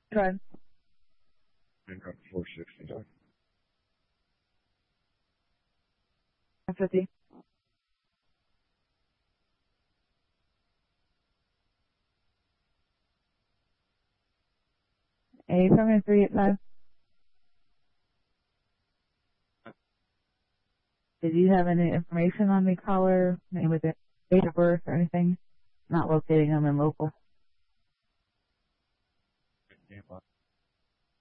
Good. And got 460. 50. A from 385. Did you have any information on the caller, maybe with their date of birth or anything? Not locating them in local. Yeah,